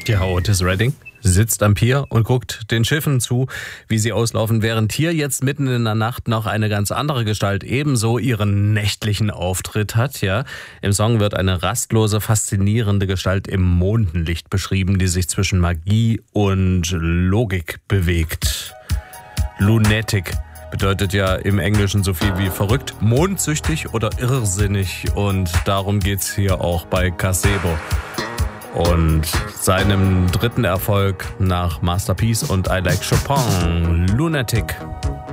Ja, Otis Redding sitzt am Pier und guckt den Schiffen zu, wie sie auslaufen, während hier jetzt mitten in der Nacht noch eine ganz andere Gestalt ebenso ihren nächtlichen Auftritt hat. Ja, im Song wird eine rastlose, faszinierende Gestalt im Mondenlicht beschrieben, die sich zwischen Magie und Logik bewegt. Lunatic bedeutet ja im Englischen so viel wie verrückt, mondsüchtig oder irrsinnig, und darum geht's hier auch bei Casebo und seinem dritten Erfolg nach Masterpiece und I Like Chopin, Lunatic.